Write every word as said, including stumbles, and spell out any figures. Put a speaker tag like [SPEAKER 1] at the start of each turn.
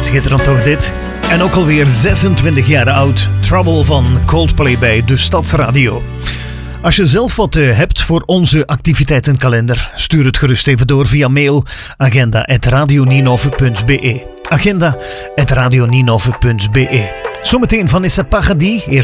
[SPEAKER 1] Schitterend toch dit? En ook alweer zesentwintig jaar oud. Trouble van Coldplay bij de Stadsradio. Als je zelf wat uh, hebt voor onze activiteitenkalender, stuur het gerust even door via mail agenda at radioninove punt be. agenda at radioninove punt be. Zometeen Vanessa Paradis.